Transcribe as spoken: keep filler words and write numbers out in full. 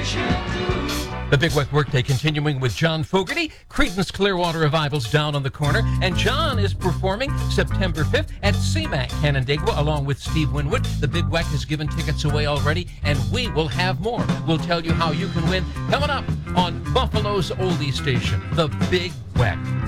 The Big Weck Workday continuing with John Fogerty, Creedence Clearwater Revival's Down on the Corner, and John is performing September fifth at C MAC Canandaigua along with Steve Winwood. The Big Weck has given tickets away already, and we will have more. We'll tell you how you can win coming up on Buffalo's oldie station, The Big Weck.